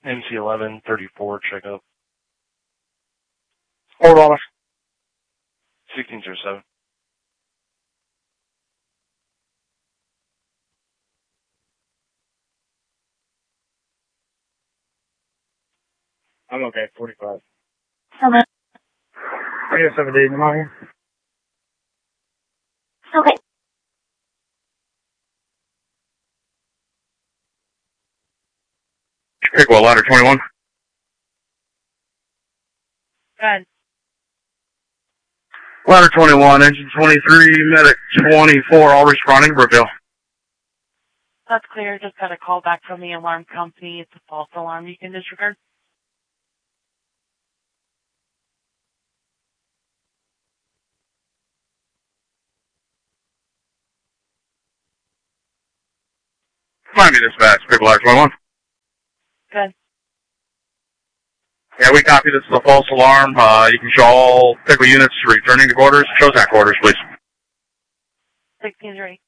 MC11 34 checkup. Hold on. 1607. I'm okay, 45. Hello. I got 17, am I here? Okay. Pickwell, ladder 21. Good. Ladder 21, engine 23, medic 24, all responding, Brookville. That's clear. Just got a call back from the alarm company. It's a false alarm. You can disregard. Miami dispatch, Pickwell, ladder 21. Good. Yeah, we copy. This is a false alarm. You can show all Pickle units returning to quarters. Shows that quarters, please. 16-3.